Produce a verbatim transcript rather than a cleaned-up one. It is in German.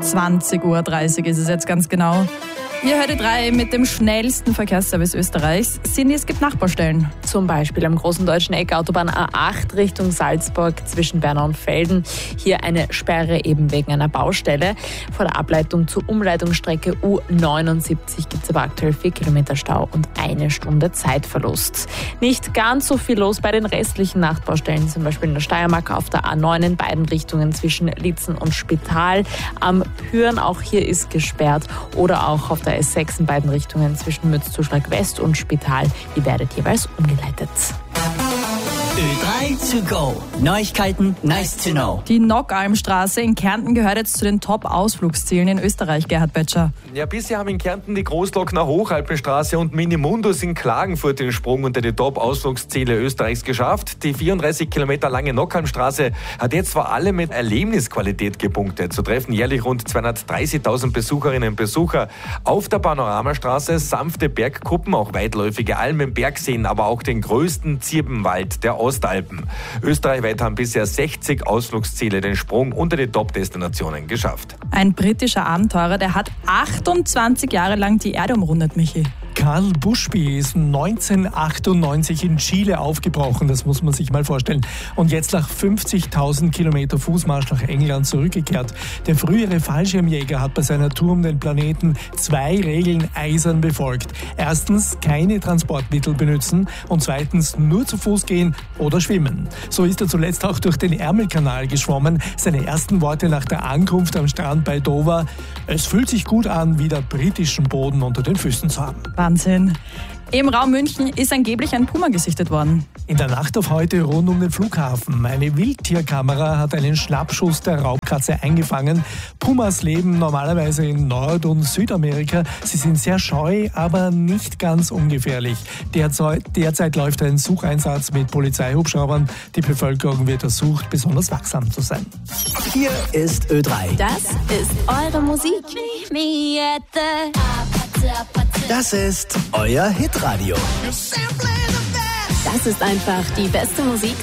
zwanzig Uhr dreißig ist es jetzt ganz genau. Ihr hört die drei mit dem schnellsten Verkehrsservice Österreichs. Cindy, es gibt Nachbarstellen. Zum Beispiel am großen deutschen Eck Autobahn A acht Richtung Salzburg zwischen Bernau und Velden. Hier eine Sperre eben wegen einer Baustelle. Vor der Ableitung zur Umleitungsstrecke U neunundsiebzig gibt es aber aktuell vier Kilometer Stau und eine Stunde Zeitverlust. Nicht ganz so viel los bei den restlichen Nachbaustellen, zum Beispiel in der Steiermark auf der A neun in beiden Richtungen zwischen Litzen und Spital. Am Pyhrn auch hier ist gesperrt oder auch auf der S sechs in beiden Richtungen zwischen Mützzuschlag West und Spital. Ihr werdet jeweils umgeleitet. Ö drei to go. Neuigkeiten, nice to know. Die Nockalmstraße in Kärnten gehört jetzt zu den Top-Ausflugszielen in Österreich, Gerhard Betscher. Ja, bisher haben in Kärnten die Großlockner Hochalpenstraße und Minimundus in Klagenfurt den Sprung unter die Top-Ausflugsziele Österreichs geschafft. Die vierunddreißig Kilometer lange Nockalmstraße hat jetzt vor allem mit Erlebnisqualität gepunktet. So treffen jährlich rund zweihundertdreißigtausend Besucherinnen und Besucher auf der Panoramastraße sanfte Bergkuppen, auch weitläufige Almen, Bergseen, aber auch den größten Zirbenwald der Ostalpen. Österreichweit haben bisher sechzig Ausflugsziele den Sprung unter die Top-Destinationen geschafft. Ein britischer Abenteurer, der hat achtundzwanzig Jahre lang die Erde umrundet, Michi. Karl Buschby ist neunzehnhundertachtundneunzig in Chile aufgebrochen, das muss man sich mal vorstellen. Und jetzt nach fünfzigtausend Kilometer Fußmarsch nach England zurückgekehrt. Der frühere Fallschirmjäger hat bei seiner Tour um den Planeten zwei Regeln eisern befolgt. Erstens, keine Transportmittel benutzen und zweitens, nur zu Fuß gehen oder schwimmen. So ist er zuletzt auch durch den Ärmelkanal geschwommen. Seine ersten Worte nach der Ankunft am Strand bei Dover: Es fühlt sich gut an, wieder britischen Boden unter den Füßen zu haben. Wahnsinn. Im Raum München ist angeblich ein Puma gesichtet worden. In der Nacht auf heute rund um den Flughafen. Eine Wildtierkamera hat einen Schnappschuss der Raubkatze eingefangen. Pumas leben normalerweise in Nord- und Südamerika. Sie sind sehr scheu, aber nicht ganz ungefährlich. Derzeit, derzeit läuft ein Sucheinsatz mit Polizeihubschraubern. Die Bevölkerung wird ersucht, besonders wachsam zu sein. Hier ist Ö drei. Das ist eure Musik. Das ist euer Hitradio. Das ist einfach die beste Musik